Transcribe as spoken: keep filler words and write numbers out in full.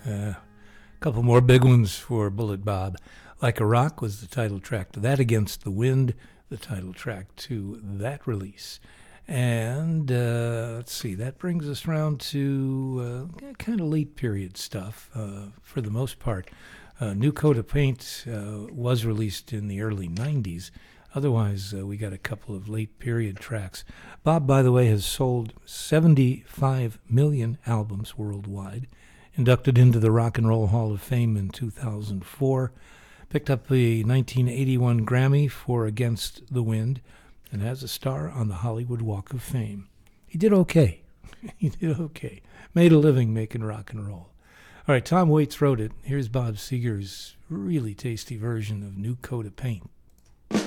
A couple more big ones for Bullet Bob. Like a Rock was the title track to that. Against the Wind, the title track to that release. And uh, let's see, that brings us around to uh, kind of late period stuff uh, for the most part. Uh, New Coat of Paint uh, was released in the early nineties. Otherwise, uh, we got a couple of late period tracks. Bob, by the way, has sold seventy-five million albums worldwide. Inducted into the Rock and Roll Hall of Fame in two thousand four. Picked up the nineteen eighty-one Grammy for Against the Wind, and has a star on the Hollywood Walk of Fame. He did okay. he did okay. Made a living making rock and roll. All right, Tom Waits wrote it. Here's Bob Seger's really tasty version of New Coat of Paint.